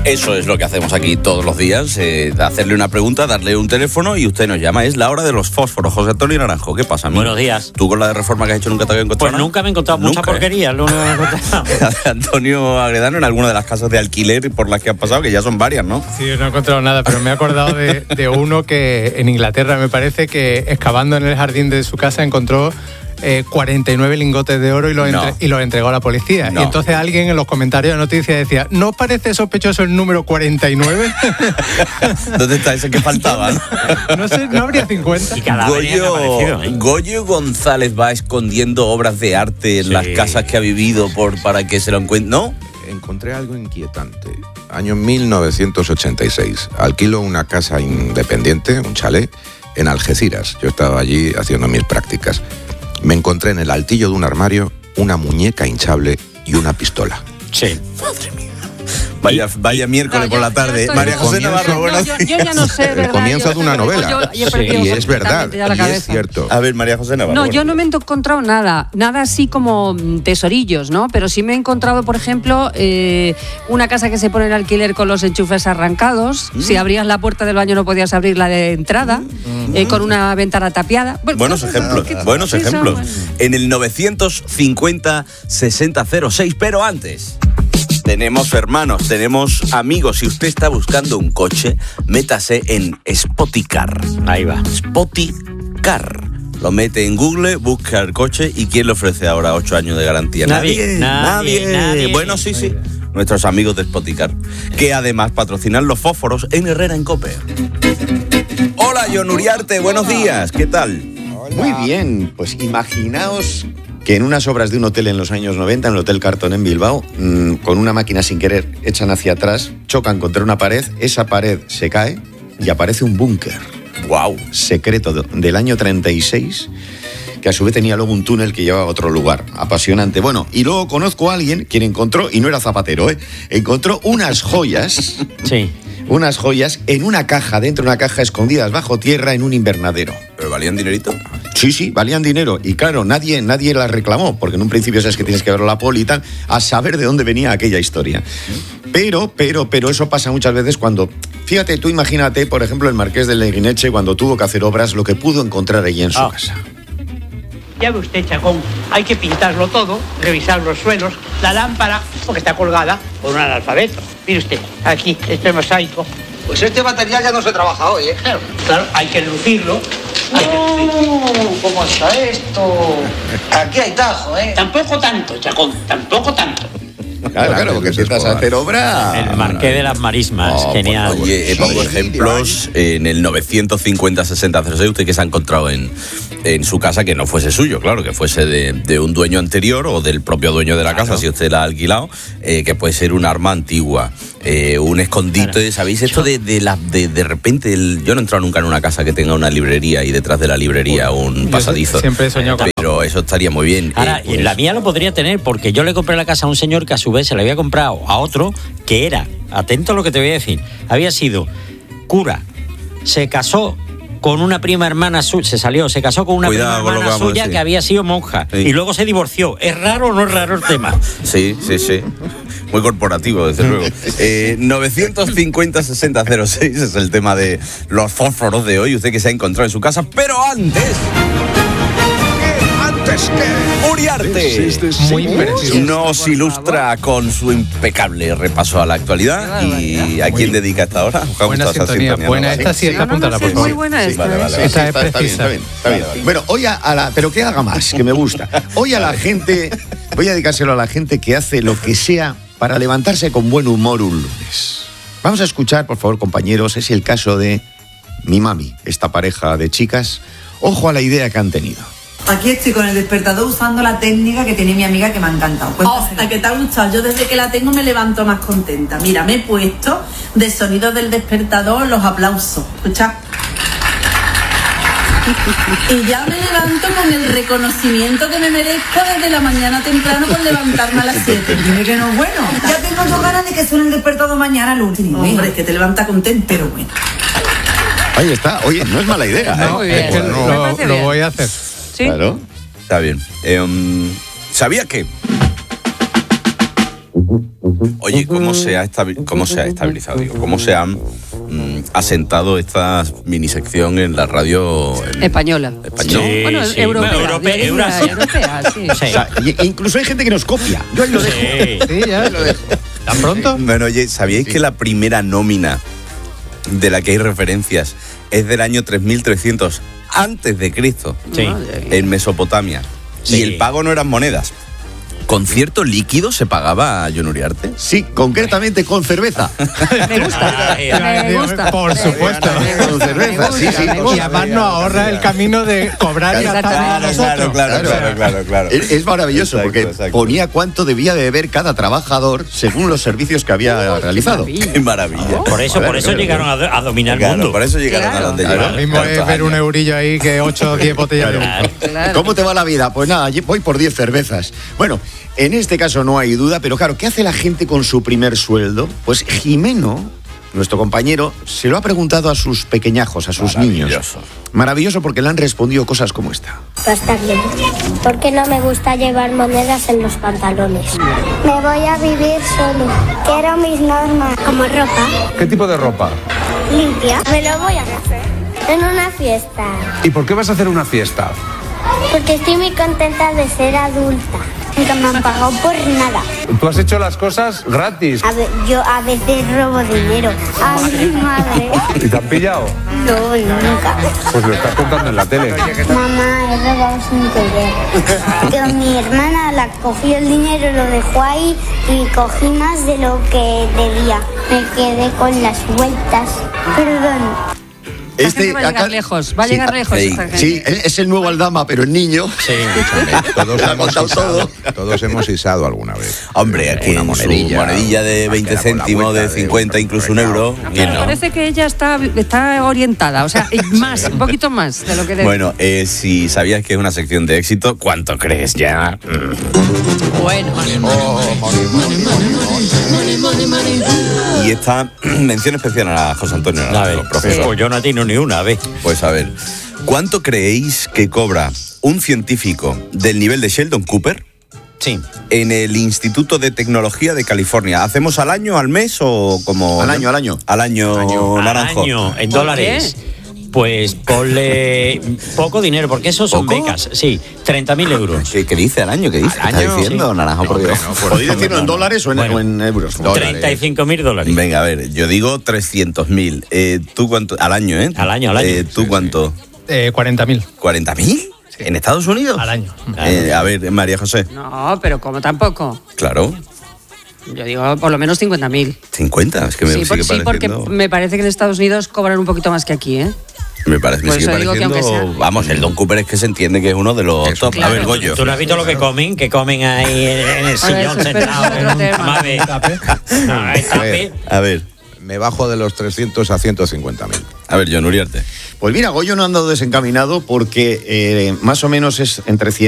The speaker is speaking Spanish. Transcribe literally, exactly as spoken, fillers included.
Eso es lo que hacemos aquí todos los días, eh, hacerle una pregunta, darle un teléfono y usted nos llama. Es la hora de los fósforos. José Antonio Naranjo, ¿qué pasa, amigo? Buenos días. ¿Tú con la de reforma que has hecho nunca te habías encontrado? Pues nada? Nunca me he encontrado mucha ¿Nunca, porquería, eh? lo único que me he encontrado. Antonio Agredano, en alguna de las casas de alquiler por las que han pasado, que ya son varias, ¿no? Sí, no he encontrado nada, pero me he acordado de, de uno que en Inglaterra me parece que excavando en el jardín de su casa encontró Eh, cuarenta y nueve lingotes de oro y los, no. entre, y los entregó a la policía. No. Y entonces alguien en los comentarios de noticias decía, ¿no parece sospechoso el número cuarenta y nueve? ¿Dónde está ese que faltaba? ¿no? No sé, ¿no habría cincuenta? Y cada vez han aparecido, ¿eh? Goyo González va escondiendo obras de arte en Sí. las casas que ha vivido por, para que se lo encuentre. ¿No? Encontré algo inquietante. Año mil novecientos ochenta y seis. Alquilo una casa independiente, un chalet, en Algeciras. Yo estaba allí haciendo mis prácticas. Me encontré en el altillo de un armario una muñeca hinchable y una pistola. Sí. Madre mía. Vaya, vaya miércoles No, por yo- la tarde. yo estoy- María José Comienzo- Navarro, No, buenos yo, días. yo ya no sé, El ¿verdad? comienzo Yo- de una yo- novela. yo- yo he Sí. perdido Y es verdad, completamente ya la y es cabeza. cierto. A ver, María José Navarro. No, buenos yo no me he días. encontrado nada, nada así como mm, tesorillos, ¿no? Pero sí me he encontrado, por ejemplo, eh, una casa que se pone en alquiler con los enchufes arrancados. Mm. Si abrías la puerta del baño no podías abrir la de entrada, eh, con una ventana tapiada. Bueno, Buenos cosas ejemplos, que- buenos sí, son ejemplos. buenos. En el novecientos cincuenta sesenta cero seis, pero antes tenemos hermanos, tenemos amigos. Si usted está buscando un coche, métase en Spoticar. Ahí va. Spoticar. Lo mete en Google, busca el coche y ¿quién le ofrece ahora ocho años de garantía? Nadie, nadie, nadie. Bueno, sí, sí. Nuestros amigos de Spoticar, que además patrocinan los fósforos en Herrera en Cope. Hola, John Uriarte, buenos días. ¿Qué tal? Muy bien, pues imaginaos que en unas obras de un hotel en los años noventa, en el Hotel Carton en Bilbao, mmm, con una máquina sin querer echan hacia atrás, chocan contra una pared, esa pared se cae y aparece un búnker Wow. secreto de- del año treinta y seis, que a su vez tenía luego un túnel que llevaba a otro lugar. Apasionante. Bueno, y luego conozco a alguien quien encontró, y no era zapatero, ¿eh? Encontró unas joyas, Sí. unas joyas en una caja, dentro de una caja, escondidas bajo tierra en un invernadero. ¿Pero valían dinerito? Sí, sí, valían dinero. Y claro, nadie, nadie las reclamó, porque en un principio sabes que tienes que ver la poli y tal, a saber de dónde venía aquella historia. Pero, pero, pero eso pasa muchas veces cuando... Fíjate, tú imagínate, por ejemplo, el marqués de Leguineche, cuando tuvo que hacer obras, lo que pudo encontrar allí en su Ah. casa. Ya ve usted, Chacón, hay que pintarlo todo, revisar los suelos, la lámpara, porque está colgada por un analfabeto. Mire usted, aquí, este mosaico. Pues este material ya no se trabaja hoy, ¿eh? Claro, claro, hay que lucirlo. Hay que lucirlo. Oh, ¿cómo está esto? Aquí hay tajo, ¿eh? Tampoco tanto, Chacón, tampoco tanto. Claro, claro, porque Luis empiezas a Escobar. hacer obra... El Marqués de las Marismas, Oh, genial. Oye, eh, pongo ejemplos en el novecientos cincuenta sesenta cero seis, usted que se ha encontrado en, en su casa que no fuese suyo, claro, que fuese de, de un dueño anterior o del propio dueño de la casa, si usted la ha alquilado, eh, que puede ser un arma antigua, eh, un escondite, Claro. ¿sabéis? Esto de de, la, de, de repente, el- yo no he entrado nunca en una casa que tenga una librería y detrás de la librería un Yo pasadizo, siempre he soñado con... pero eso estaría muy bien. Ahora, Eh, pues, la mía lo podría tener porque yo le compré la casa a un señor que a su vez se le había comprado a otro que era, atento a lo que te voy a decir, había sido cura, se casó con una prima hermana suya, se salió, se casó con una Cuidado con prima lo que hermana vamos a suya decir. que había sido monja Sí. y luego se divorció. ¿Es raro o no es raro el tema? Sí, sí, sí. Muy corporativo, desde luego. Eh, novecientos cincuenta sesenta cero seis es el tema de los fósforos de hoy. Usted que se ha encontrado en su casa, pero antes... Antes que... Uriarte Muy impreciso. nos ilustra con su impecable repaso a la actualidad. ¿Y a quién dedica esta hora? Buena sintonía, buena. Esta sí, esta No, no, no, apúntala, sí, por es muy favor. buena Sí, esta. vale, ¿eh? vale, Esta es está, está bien, precisa. está bien, está bien. Bueno, hoy a, a la... Pero que haga más, que me gusta. Hoy a la gente... Voy a dedicárselo a la gente que hace lo que sea para levantarse con buen humor un lunes. Vamos a escuchar, por favor, compañeros, es el caso de mi mami, esta pareja de chicas. Ojo a la idea que han tenido. Aquí estoy con el despertador usando la técnica que tiene mi amiga que me ha encantado. Hostia, ¿qué te ha gustado? Yo desde que la tengo me levanto más contenta. Mira, me he puesto de sonido del despertador los aplausos. Escucha. Y ya me levanto con el reconocimiento que me merezco desde la mañana temprano por levantarme a las siete. Dime que no es bueno. Ya tengo yo ganas de que suene el despertador mañana al último. Hombre, es que te levanta contento, pero bueno. Ahí está. Oye, no es mala idea, ¿eh? Muy bien. Es que Me lo, parece lo bien. voy a hacer. Sí. Claro. Está bien. Eh, um, ¿Sabía que Oye, ¿cómo se ha, estabi- cómo se ha estabilizado? Digo, ¿cómo se han mm, asentado esta minisección en la radio en- Española. española? Sí, Bueno, sí. europea. Bueno, europea, diría, Eurasia. europea, sí. Sí. O sea, y- e incluso hay gente que nos copia. Yo ahí lo dejo. Sí. Sí, ya. ¿Tan pronto? Bueno, oye, ¿sabíais que la primera nómina de la que hay referencias es del año tres mil trescientos antes de Cristo, Sí. en Mesopotamia? Sí. Y el pago no eran monedas. ¿Con cierto líquido se pagaba a John Uriarte? Sí, concretamente con cerveza. Me gusta. Ay, Me gusta. Por Me supuesto. gusta, me Con gusta, cerveza, me sí, gusta, sí. me Y gusta. además nos ahorra el camino de cobrar y gastar a Exactamente. nosotros. claro, claro, claro, claro. Es, es maravilloso Exacto, porque exacto. ponía cuánto debía de beber cada trabajador según los servicios que había realizado. Qué maravilla. Por eso, por eso llegaron a, do- a dominar el Claro, mundo. por eso llegaron Claro. a donde Claro. llegaron. Lo mismo Tantos es ver un años. eurillo ahí que ocho o diez botellas de Claro. vino. Claro. ¿Cómo te va la vida? Pues nada, allí voy por diez cervezas. Bueno, en este caso no hay duda, pero claro, ¿qué hace la gente con su primer sueldo? Pues Jimeno, nuestro compañero, se lo ha preguntado a sus pequeñajos, a sus niños. Maravilloso. Maravilloso porque le han respondido cosas como esta. Va a estar bien. Porque no me gusta llevar monedas en los pantalones. Me voy a vivir solo. Quiero mis normas. Como ropa ¿Qué tipo de ropa? limpia. Me lo voy a hacer en una fiesta. ¿Y por qué vas a hacer una fiesta? Porque estoy muy contenta de ser adulta. Nunca me han pagado por nada. Tú has hecho las cosas gratis. A ver, yo a veces robo dinero a mi madre. ¿Y te han pillado? No, nunca. Pues lo estás contando en la tele. Mamá, he robado sin querer. Que mi hermana la cogió el dinero, lo dejó ahí y cogí más de lo que debía. Me quedé con las vueltas. Perdón. Esta gente va a llegar lejos, va a llegar lejos sí, esta gente. sí, es el nuevo Aldama, pero el niño. Sí. Todos Lo ha hemos, contado isado, todo. todos hemos isado alguna vez. Hombre, aquí Una en su monedilla, monedilla de una veinte queda con la céntimos, vuelta de de cincuenta, un incluso un recao. euro. ¿Quién no? Parece que ella está, está orientada, o sea, más, un poquito más de lo que debe. Bueno, eh, si sabías que es una sección de éxito, ¿cuánto crees ya? Bueno. Y esta mención especial a José Antonio A ver, Naranjo, profesor. pues yo no atino ni una, a ver. Pues a ver, ¿cuánto creéis que cobra un científico del nivel de Sheldon Cooper Sí. en el Instituto de Tecnología de California? ¿Hacemos al año, al mes o como...? Al año, al año. Al año, Al Naranjo. año, en ¿Por dólares. Pues ponle poco dinero, porque eso son ¿Poco? becas. Sí, treinta mil euros. ¿Qué, qué dice al año? ¿Qué dice? Al ¿Qué año, está diciendo, sí. Naranjo? Por Dios. ¿Podéis decirlo en dólares o en, Bueno. o en euros? treinta y cinco mil dólares. Venga, a ver, yo digo trescientos mil. Eh, ¿Tú cuánto? Al año, ¿eh? Al año, al año. Eh, ¿Tú cuánto? Eh, cuarenta mil ¿cuarenta mil? ¿En Estados Unidos? al año. Eh, a ver, María José. No, pero como tampoco. Claro, Yo digo por lo menos cincuenta mil. cincuenta. Es que me Sí, por- sigue sí, porque pareciendo... me parece que en Estados Unidos cobran un poquito más que aquí, ¿eh? Me parece, me Por sigue eso digo que pareciendo... aunque sea- Vamos, el Don Cooper es que se entiende que es uno de los top. claro. A ver, Goyo. ¿Tú no has visto lo que comen? Que comen ahí en, en el A ver, sillón eso es- pero sentado. eso es otro tema. Vamos a ver. No, es A ver, tape. A ver, me bajo de los trescientos a ciento cincuenta mil. a ver, John Uriarte. Pues mira, Goyo no ha andado desencaminado porque eh, más o menos es entre cien